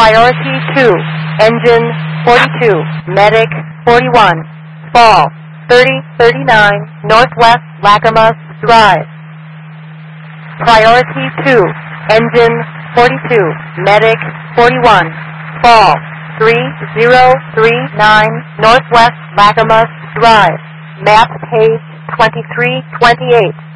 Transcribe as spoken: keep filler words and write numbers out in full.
Priority two, engine forty-two, medic forty-one, fall thirty thirty-nine Northwest Lacamas Drive. Priority two, engine forty-two, medic forty-one, fall three zero three nine Northwest Lacamas Drive. Map page twenty-three twenty-eight.